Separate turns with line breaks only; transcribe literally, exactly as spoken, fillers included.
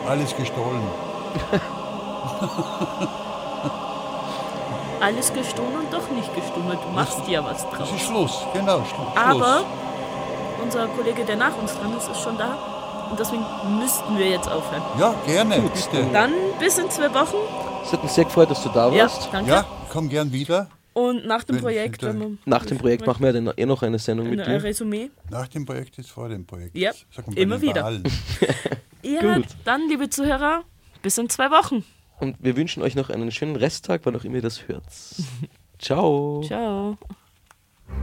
Alles gestohlen.
Alles gestohlen und doch nicht gestohlen. Du machst ja was draus.
Das ist Schluss, genau, Schluss.
Aber unser Kollege, der nach uns dran ist, ist schon da. Und deswegen müssten wir jetzt aufhören.
Ja, gerne.
Gut.
Bitte.
Dann bis in zwei Wochen.
Es hat mich sehr gefreut, dass du da
Ja,
warst.
danke.
Ja, komm gern wieder.
Und nach dem
Wenn-
Projekt,
wenn
wenn
da-
wir
Nach dem Projekt machen wir dann eh noch eine Sendung mit
ein
dir.
Resümee.
Nach dem Projekt ist vor dem Projekt.
Ja,
Sagt man bei
immer
den
wieder.
Wahlen.
Ja,
Gut.
dann, liebe Zuhörer, bis in zwei Wochen.
Und wir wünschen euch noch einen schönen Resttag, wann auch immer ihr das hört. Ciao.
Ciao.